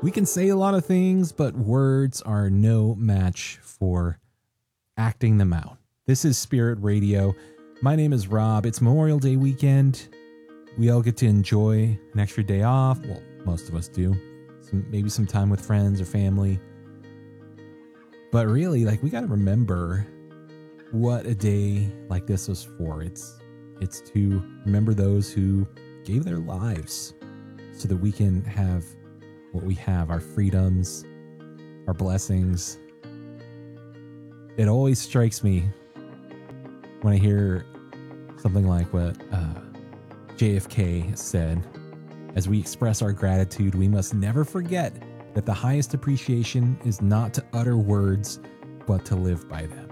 We can say a lot of things, but words are no match for acting them out. This is Spirit Radio. My name is Rob. It's Memorial Day weekend. We all get to enjoy an extra day off. Well, most of us do. Maybe some time with friends or family. But really, we got to remember what a day like this was for. It's to remember those who gave their lives so that we can have what we have, our freedoms, our blessings. It always strikes me when I hear something like what JFK said: as we express our gratitude, we must never forget that the highest appreciation is not to utter words, but to live by them.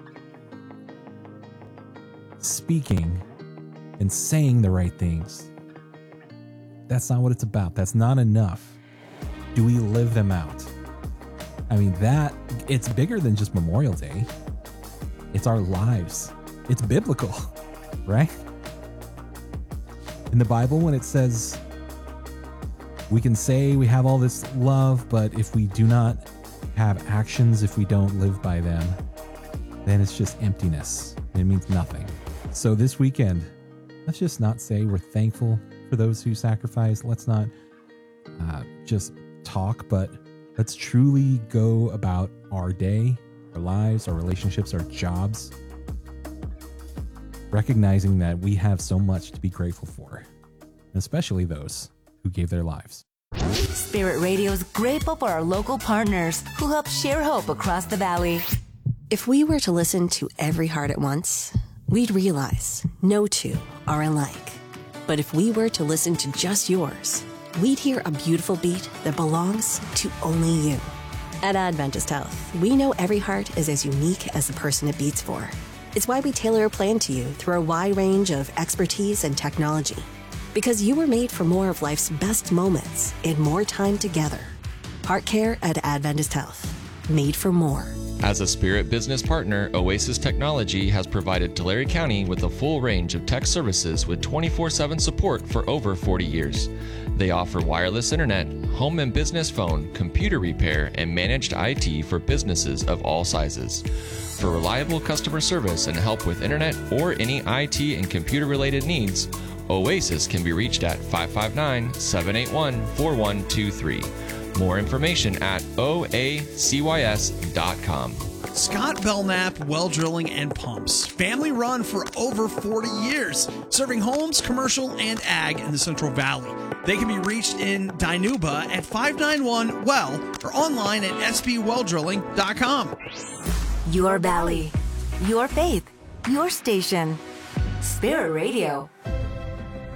Speaking and saying the right things, that's not what it's about. That's not enough. Do we live them out? I mean, it's bigger than just Memorial Day. It's our lives. It's biblical, right? In the Bible, when it says we can say we have all this love, but if we do not have actions, if we don't live by them, then it's just emptiness. It means nothing. So this weekend, let's just not say we're thankful for those who sacrifice. Let's not just talk, but let's truly go about our day, our lives, our relationships, our jobs, recognizing that we have so much to be grateful for, especially those who gave their lives. Spirit Radio is grateful for our local partners who help share hope across the valley. If we were to listen to every heart at once, we'd realize no two are alike. But if we were to listen to just yours, we'd hear a beautiful beat that belongs to only you. At Adventist Health, we know every heart is as unique as the person it beats for. It's why we tailor a plan to you through a wide range of expertise and technology. Because you were made for more of life's best moments and more time together. Heart care at Adventist Health. Made for more. As a Spirit business partner, Oasis Technology has provided Tulare County with a full range of tech services with 24/7 support for over 40 years. They offer wireless internet, home and business phone, computer repair, and managed IT for businesses of all sizes. For reliable customer service and help with internet or any IT and computer-related needs, Oasis can be reached at 559-781-4123. More information at oacys.com. Scott Belknap Well Drilling and Pumps. Family run for over 40 years, serving homes, commercial, and ag in the Central Valley. They can be reached in Dinuba at 591 Well or online at sbwelldrilling.com. Your valley, your faith, your station. Spirit Radio.